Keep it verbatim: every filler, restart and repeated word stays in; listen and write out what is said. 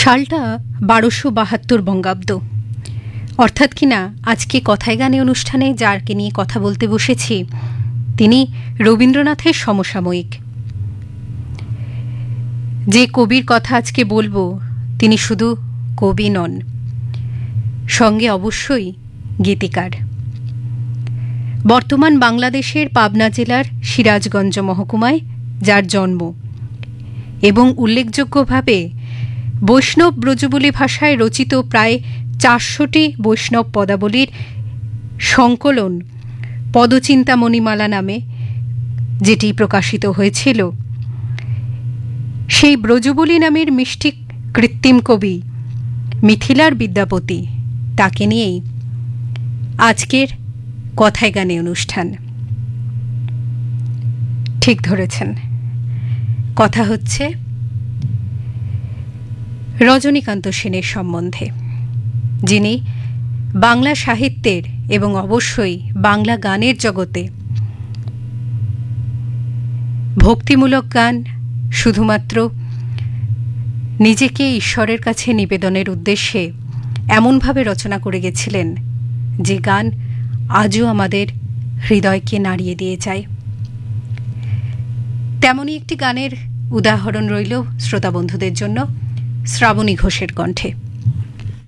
সালটা বারোশো বাহাত্তর বঙ্গাব্দ, অর্থাৎ কিনা আজকে কথায় গানে অনুষ্ঠানে যারকে নিয়ে কথা বলতে বসেছি তিনি রবীন্দ্রনাথের সমসাময়িক। যে কবির কথা আজকে বলবো তিনি শুধু কবি নন, সঙ্গে অবশ্যই গীতিকার। বর্তমান বাংলাদেশের পাবনা জেলার সিরাজগঞ্জ মহকুমায় যার জন্ম এবং উল্লেখযোগ্যভাবে বৈষ্ণব ব্রজবুলি ভাষায় রচিত প্রায় চারশোটি বৈষ্ণব পদাবলীর সংকলন পদচিন্তা মণিমালা নামে যেটি প্রকাশিত হয়েছিল, সেই ব্রজবুলি নামের মিষ্টি কৃত্রিম কবি মিথিলার বিদ্যাপতি, তাকে নিয়েই আজকের কথায় গানে অনুষ্ঠান। ঠিক ধরেছেন, কথা হচ্ছে রজনীকান্ত সেনের সম্বন্ধে, যিনি বাংলা সাহিত্যের এবং অবশ্যই বাংলা গানের জগতে ভক্তিমূলক গান শুধুমাত্র নিজেকে ঈশ্বরের কাছে নিবেদনের উদ্দেশ্যে এমনভাবে রচনা করে গেছিলেন যে গান আজও আমাদের হৃদয়কে নাড়িয়ে দিয়ে যায়। তেমনই একটি গানের উদাহরণ রইল শ্রোতা বন্ধুদের জন্য শ্রাবণী ঘোষের কণ্ঠে।